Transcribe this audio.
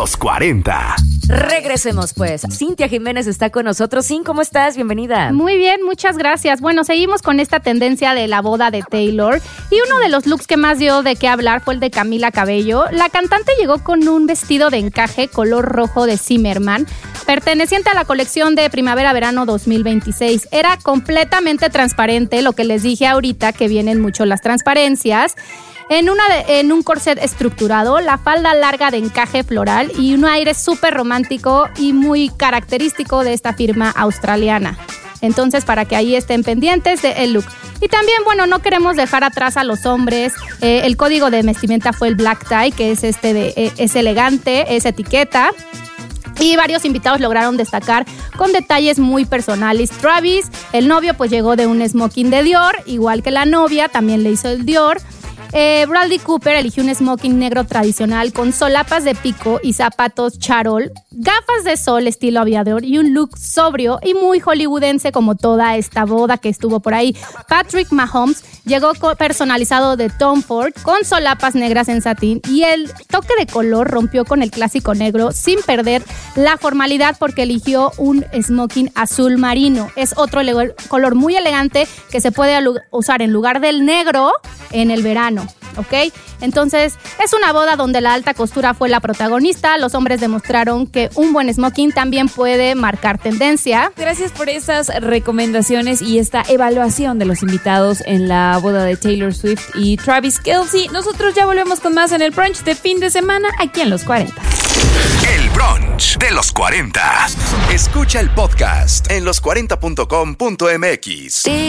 los 40. Regresemos pues. Cintia Jiménez está con nosotros. Cin, ¿cómo estás? Bienvenida. Muy bien, muchas gracias. Bueno, seguimos con esta tendencia de la boda de Taylor. Y uno de los looks que más dio de qué hablar fue el de Camila Cabello. La cantante llegó con un vestido de encaje color rojo de Zimmermann, perteneciente a la colección de primavera-verano 2026. Era completamente transparente, lo que les dije ahorita, que vienen mucho las transparencias. En un corset estructurado, la falda larga de encaje floral y un aire súper romántico y muy característico de esta firma australiana. Entonces, para que ahí estén pendientes del look. Y también, bueno, no queremos dejar atrás a los hombres. El código de vestimenta fue el black tie, que es es elegante, es etiqueta. Y varios invitados lograron destacar con detalles muy personales. Travis, el novio, pues llegó de un smoking de Dior, igual que la novia, también le hizo el Dior. Bradley Cooper eligió un smoking negro tradicional con solapas de pico y zapatos charol, gafas de sol estilo aviador y un look sobrio y muy hollywoodense como toda esta boda que estuvo por ahí. Patrick Mahomes llegó personalizado de Tom Ford con solapas negras en satín y el toque de color rompió con el clásico negro sin perder la formalidad porque eligió un smoking azul marino. Es otro color muy elegante que se puede usar en lugar del negro en el verano. ¿Ok? Entonces, es una boda donde la alta costura fue la protagonista. Los hombres demostraron que un buen smoking también puede marcar tendencia. Gracias por esas recomendaciones y esta evaluación de los invitados en la boda de Taylor Swift y Travis Kelce. Nosotros ya volvemos con más en el brunch de fin de semana aquí en Los 40. El brunch de los 40. Escucha el podcast en los40.com.mx.